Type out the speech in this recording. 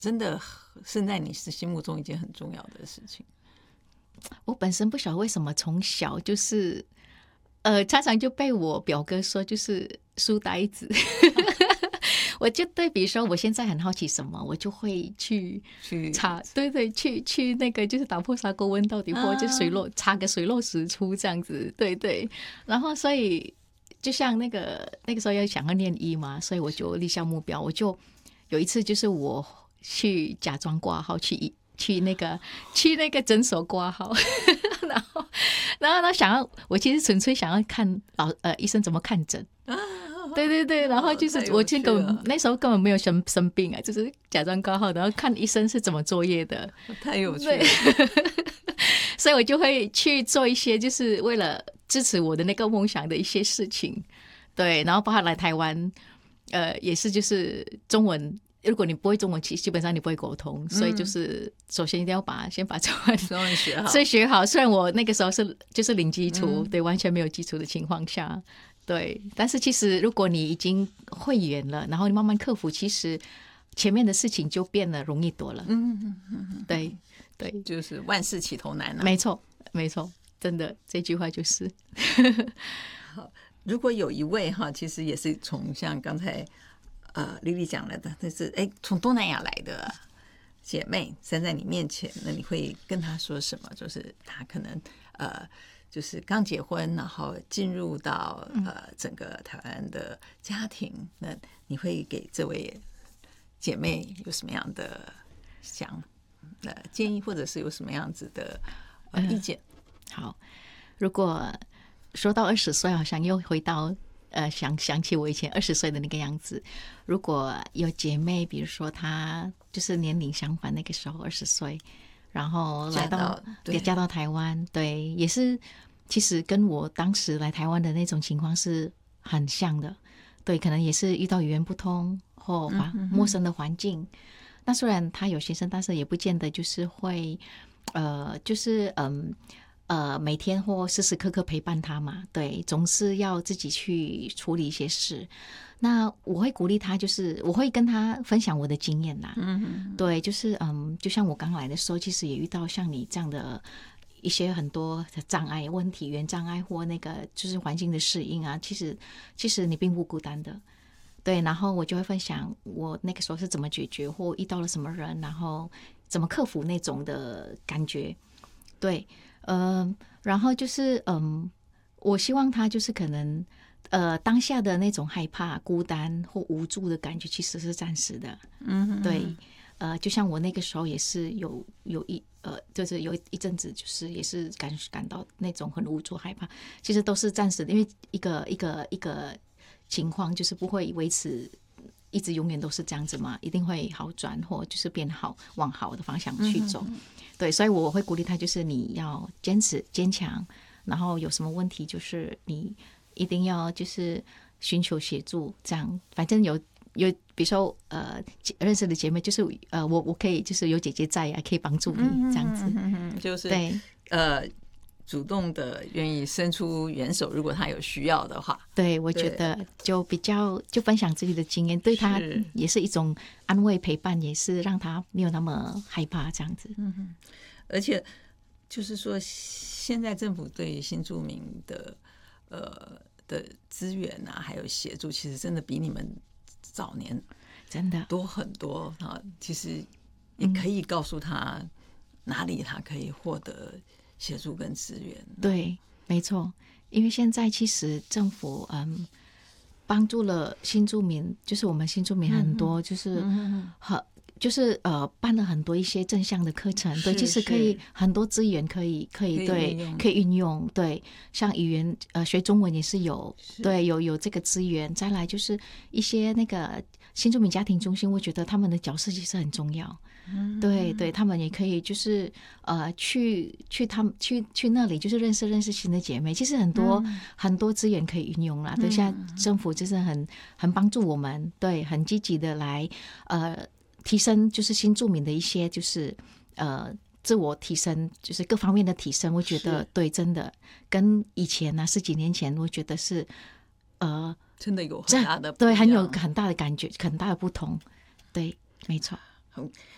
真的是在你心目中一件很重要的事情。 我本身不晓得为什么从小就是常常就被我表哥说就是书呆子我就对比说我现在很好奇什么，我就会去查，对，去那个就是打破砂锅问到底，或者水落查个水落石出这样子，对，然后所以就像那个时候要想要念医嘛，所以我就立下目标，我就有一次就是我去假装挂号去那个诊所挂号然后想要，我其实纯粹想要看医生怎么看诊。对，然后就是我那时候根本没有生病啊，就是假装挂号，然后看医生是怎么作业的， 太有趣了。 所以我就会去做一些就是为了支持我的那个梦想的一些事情。对，然后包括来台湾，也是就是中文。如果你不会中文，基本上你不会沟通，所以就是首先一定要先把中文学好。虽然我那个时候就是零基础，对，完全没有基础的情况下，对。但是其实如果你已经会语言了，然后你慢慢克服，其实前面的事情就变得容易多了。对， 就是万事起头难啊。 没错，真的这句话就是。 好，如果有一位哈，其实也是从像刚才。莉莉讲了的，但是从东南亚来的姐妹站在你面前，那你会跟她说什么？就是她可能就是刚结婚，然后进入到整个台湾的家庭，那你会给这位姐妹有什么样的建议，或者是有什么样子的意见？ 好，如果说到20岁，好像又回到。想起我以前20岁的那个样子。如果有姐妹，比如说她就是年龄相反，那个时候20岁，然后嫁到台湾，对，也是其实跟我当时来台湾的那种情况是很像的。对，可能也是遇到语言不通或陌生的环境。那虽然她有先生，但是也不见得就是会就是每天或时时刻刻陪伴他嘛，对，总是要自己去处理一些事。那我会鼓励他，就是我会跟他分享我的经验啦。对，就是就像我刚来的时候，其实也遇到像你这样的一些很多的障碍问题，语言障碍或那个就是环境的适应啊，其实你并不孤单的。对，然后我就会分享我那个时候是怎么解决，或遇到了什么人，然后怎么克服那种的感觉。对。然后就是我希望他就是可能当下的那种害怕、孤单或无助的感觉其实是暂时的。对，就像我那个时候也是就是有一阵子就是也是感到那种很无助、害怕，其实都是暂时的，因为一个情况就是不会维持一直永远都是这样子嘛，一定会好转或就是变好，往好的方向去走。对，所以我会鼓励他，就是你要坚持坚强，然后有什么问题就是你一定要就是寻求协助，这样反正有比如说认识的姐妹，就是我可以就是有姐姐在呀，可以帮助你这样子。 就是对主动的愿意伸出援手，如果他有需要的话。 对，我觉得就比较就分享自己的经验，对他也是一种安慰陪伴，也是让他没有那么害怕这样子。 而且就是说，现在政府对新住民的资源啊，还有协助，其实真的比你们早年真的多很多啊。其实也可以告诉他哪里他可以获得协助跟资源。 对，没错，因为现在其实政府帮助了新住民，就是我们新住民很多就是就是办了很多一些正向的课程，对，其实可以很多资源可以运用，对，像语言学中文也是有，对，有这个资源。再来就是一些那个新住民家庭中心，我觉得他们的角色其实很重要。对，他们也可以就是去那里，就是认识新的姐妹。其实很多资源可以运用啦。对，现在政府就是很帮助我们，对，很积极的来提升就是新住民的一些就是自我提升，就是各方面的提升。我觉得对，真的跟以前10几年前，我觉得是真的有很大的对，很有很大的感觉，很大的不同。对，没错。